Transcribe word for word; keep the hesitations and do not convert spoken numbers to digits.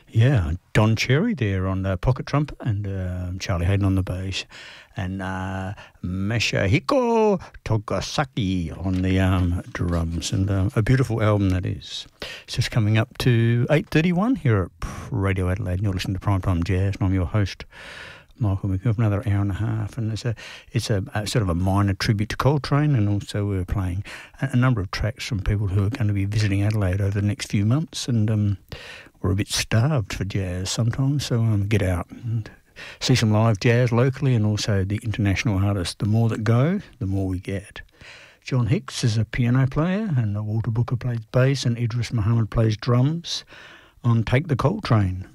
Yeah, Don Cherry there on the pocket trumpet and uh, Charlie Hayden on the bass and uh, Masahiko Togasaki on the um, drums, and uh, a beautiful album that is. It's just coming up to eight thirty-one here at Radio Adelaide, and you're listening to Primetime Jazz, and I'm your host, Michael McGill, for another hour and a half, and it's a it's a, a sort of a minor tribute to Coltrane, and also we're playing a, a number of tracks from people who are going to be visiting Adelaide over the next few months, and um, we're a bit starved for jazz sometimes, so um, get out and see some live jazz locally, and also the international artists. The more that go, the more we get. John Hicks is a piano player, and Walter Booker plays bass, and Idris Muhammad plays drums on Take the Coltrane.